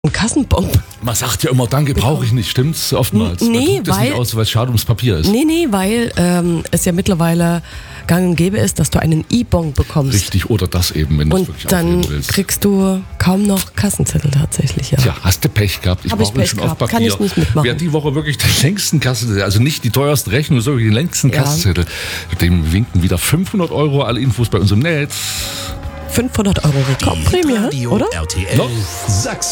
Ein Kassenbon. Man sagt ja immer, danke, brauche ich nicht, stimmt's? Oftmals. Nee, Man tut das weil- nicht aus, weil es schade ums Papier ist. Nee, weil es ja mittlerweile gang und gäbe ist, dass du einen E-Bon bekommst. Richtig, oder das eben, wenn du es Und wirklich dann aufheben willst. kriegst du kaum noch Kassenzettel tatsächlich, ja. Tja, hast du Pech gehabt. Hab ich brauche Pech schon auf gehabt. Papier. Kann ich nicht mitmachen. Wer die Woche wirklich den längsten Kassenzettel, also nicht die teuerste Rechnung, sondern den längsten Ja. Kassenzettel, dem winken wieder 500 €. Alle Infos bei uns im Netz. 500 € Rekordprämie, Radio oder? RTL Noch? Sachsen.